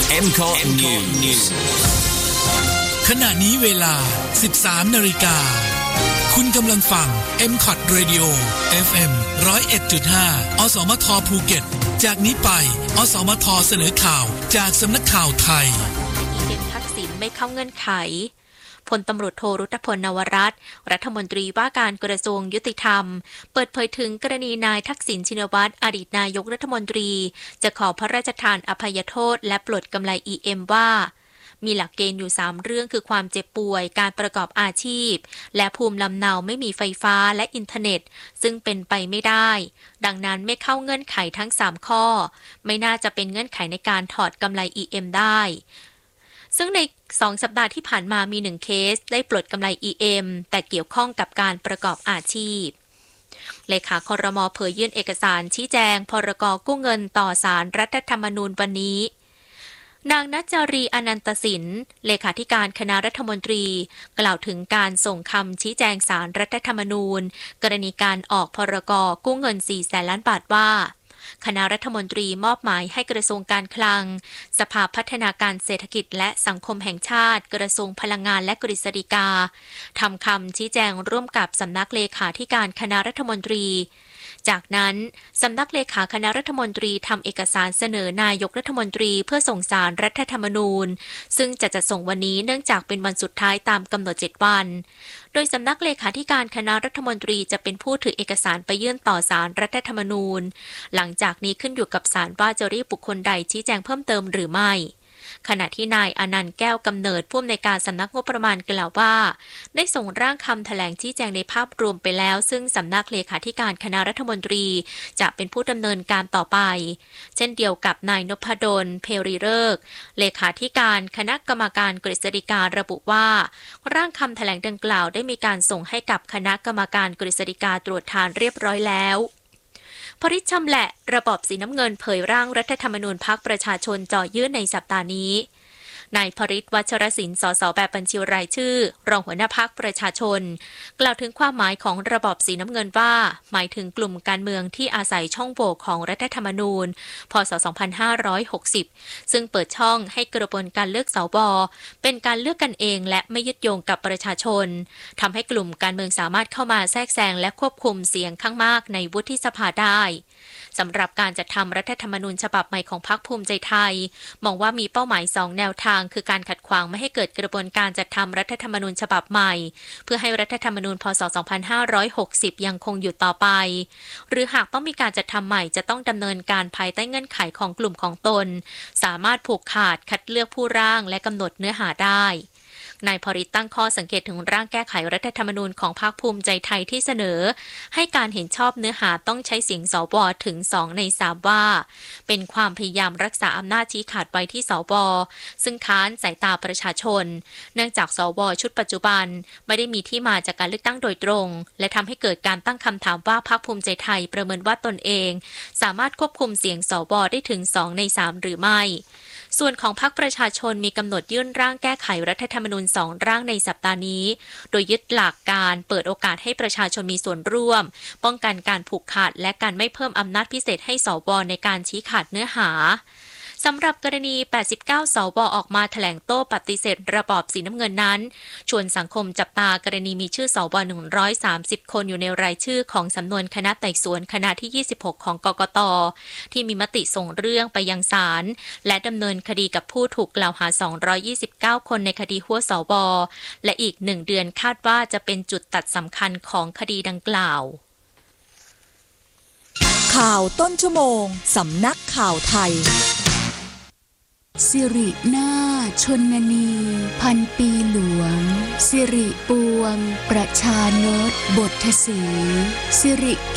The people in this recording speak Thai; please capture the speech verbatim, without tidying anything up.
เอ็ม คอ News ขณะนี้เวลา สิบสาม นาฬิกาคุณกำลังฟัง เอ็ม คอ Radio เอฟ เอ็ม หนึ่งศูนย์เอ็ดจุดห้า อสมทภูเก็ตจากนี้ไปอสมทเสนอข่าวจากสำนักข่าวไทยอีเอ็มทักษิณไม่เข้าเงื่อนไขพลตำรวจโทรุตพลนวรัตน์รัฐมนตรีว่าการกระทรวงยุติธรรมเปิดเผยถึงกรณีนายทักษิณชินวัตรอดีตนายกรัฐมนตรีจะขอพระราชทานอภัยโทษและปลดกำไร อี เอ็ม ว่ามีหลักเกณฑ์อยู่สามเรื่องคือความเจ็บป่วยการประกอบอาชีพและภูมิลำเนาไม่มีไฟฟ้าและอินเทอร์เน็ตซึ่งเป็นไปไม่ได้ดังนั้นไม่เข้าเงื่อนไขทั้งสามข้อไม่น่าจะเป็นเงื่อนไขในการถอดกำไร อี เอ็ม ได้ซึ่งในสองสัปดาห์ที่ผ่านมามีหนึ่งเคสได้ปลดกำไร อี เอ็ม แต่เกี่ยวข้องกับการประกอบอาชีพเลขาครม.เผยยื่นเอกสารชี้แจงพรก.กู้เงินต่อศาลรัฐธรรมนูญวันนี้นางณัจจารีอนันตสินเลขาธิการคณะรัฐมนตรีกล่าวถึงการส่งคำชี้แจงศาลรัฐธรรมนูญกรณีการออกพรก.กู้เงินสี่แสนล้านบาทว่าคณะรัฐมนตรีมอบหมายให้กระทรวงการคลังสภาพัฒนาการเศรษฐกิจและสังคมแห่งชาติกระทรวงพลังงานและกฤษฎีกาทำคำชี้แจงร่วมกับสำนักเลขาธิการคณะรัฐมนตรีจากนั้นสำนักเลขาคณะรัฐมนตรีทำเอกสารเสนอนายกรัฐมนตรีเพื่อส่งศาลรัฐธรรมนูญซึ่งจะจัดส่งวันนี้เนื่องจากเป็นวันสุดท้ายตามกำหนดเจ็ดวันโดยสำนักเลขาธิการคณะรัฐมนตรีจะเป็นผู้ถือเอกสารไปยื่นต่อศาลรัฐธรรมนูญหลังจากนี้ขึ้นอยู่กับศาลว่าจะเรียกบุคคลใดชี้แจงเพิ่มเติมหรือไม่ขณะที่นายอนันต์แก้วกำเนิดผู้อำนวยการสำนักงบประมาณกล่าวว่าได้ส่งร่างคำแถลงชี้แจงในภาพรวมไปแล้วซึ่งสำนักเลขาธิการคณะรัฐมนตรีจะเป็นผู้ดำเนินการต่อไปเช่นเดียวกับนายนพดลเพรีฤกษ์เลขาธิการคณะกรรมการกฤษฎีการระบุว่าร่างคำแถลงดังกล่าวได้มีการส่งให้กับคณะกรรมการกฤษฎีกาตรวจทานเรียบร้อยแล้วพริชชำแหละระบอบสีน้ำเงินเผยร่างรัฐธรรมนูญพรรคประชาชนจ่อยื่นในสัปดาห์นี้นายพริชวัชรศิลป์สสแบบบัญชีรายชื่อรองหัวหน้าพรรคประชาชนกล่าวถึงความหมายของระบอบสีน้ำเงินว่าหมายถึงกลุ่มการเมืองที่อาศัยช่องโหว่ของรัฐธรรมนูญพ.ศ. สองพันห้าร้อยหกสิบซึ่งเปิดช่องให้กระบวนการเลือกสวเป็นการเลือกกันเองและไม่ยึดโยงกับประชาชนทำให้กลุ่มการเมืองสามารถเข้ามาแทรกแซงและควบคุมเสียงข้างมากในวุฒิสภาได้สำหรับการจัดทำรัฐธรรมนูญฉบับใหม่ของพรรคภูมิใจไทยมองว่ามีเป้าหมายสองแนวทางคือการขัดขวางไม่ให้เกิดกระบวนการจัดทำรัฐธรรมนูญฉบับใหม่เพื่อให้รัฐธรรมนูญพ.ศ. สองพันห้าร้อยหกสิบยังคงอยู่ต่อไปหรือหากต้องมีการจัดทำใหม่จะต้องดำเนินการภายใต้เงื่อนไขของกลุ่มของตนสามารถผูกขาดคัดเลือกผู้ร่างและกำหนดเนื้อหาได้นายพริตตั้งข้อสังเกตถึงร่างแก้ไขรัฐธรรมนูญของพรรคภูมิใจไทยที่เสนอให้การเห็นชอบเนื้อหาต้องใช้เสียงสวถึงสองในสามว่าเป็นความพยายามรักษาอำนาจชี้ขาดไว้ที่สวซึ่งค้านสายตาประชาชนเนื่องจากสวชุดปัจจุบันไม่ได้มีที่มาจากการเลือกตั้งโดยตรงและทำให้เกิดการตั้งคำถามว่าพรรคภูมิใจไทยประเมินว่าตนเองสามารถควบคุมเสียงสวได้ถึงสองในสามหรือไม่ส่วนของพรรคประชาชนมีกำหนดยื่นร่างแก้ไขรัฐธรรมนูญสองร่างในสัปดาห์นี้โดยยึดหลักการเปิดโอกาสให้ประชาชนมีส่วนร่วมป้องกันการผูกขาดและการไม่เพิ่มอำนาจพิเศษให้สวในการชี้ขาดเนื้อหาสำหรับกรณีแปดสิบเก้าสวออกมาแถลงโต้ปฏิเสธระบอบสีน้ำเงินนั้นชวนสังคมจับตากรณีมีชื่อสวหนึ่งร้อยสามสิบคนอยู่ในรายชื่อของสำนวนคณะไต่สวนคณะที่ยี่สิบหกของกกต.ที่มีมติส่งเรื่องไปยังศาลและดำเนินคดีกับผู้ถูกกล่าวหาสองร้อยยี่สิบเก้าคนในคดีหัวสวและอีกหนึ่งเดือนคาดว่าจะเป็นจุดตัดสำคัญของคดีดังกล่าวข่าวต้นชั่วโมงสำนักข่าวไทยสิรินาถชนนีพันปีหลวงสิริปวงประชานตบทศรีสิริ